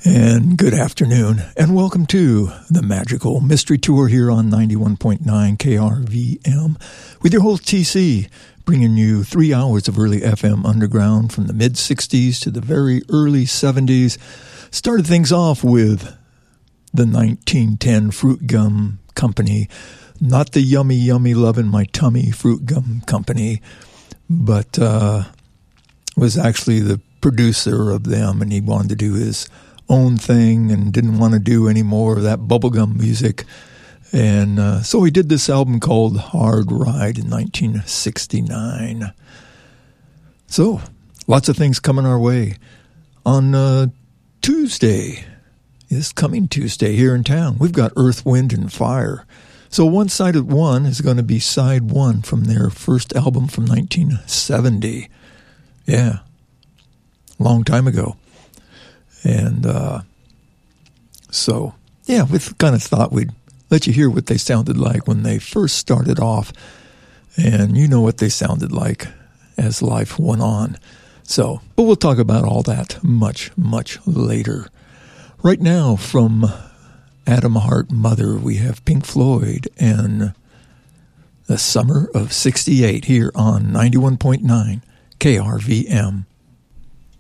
And good afternoon, and welcome to the Magical Mystery Tour here on 91.9 KRVM with your host TC, bringing you 3 hours of early FM underground from the mid-60s to the very early 70s. Started things off with the 1910 Fruit Gum Company, not the Yummy Yummy Lovin' My Tummy Fruit Gum Company, but was actually the producer of them, and he wanted to do his own thing and didn't want to do any more of that bubblegum music. And so he did this album called Hard Ride in 1969. So, lots of things coming our way. On Tuesday, this coming Tuesday here in town, we've got Earth, Wind, and Fire. So One Sided One is going to be side one from their first album from 1970. Yeah, long time ago. And so, yeah, we kind of thought we'd let you hear what they sounded like when they first started off. And you know what they sounded like as life went on. So, but we'll talk about all that much, much later. Right now, from Atom Heart Mother, we have Pink Floyd and the Summer of '68 here on 91.9 KRVM.